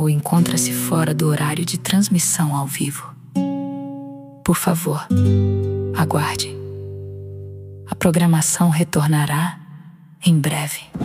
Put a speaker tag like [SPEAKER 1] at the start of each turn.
[SPEAKER 1] ou encontra-se fora do horário de transmissão ao vivo. Por favor, aguarde. A programação retornará em breve.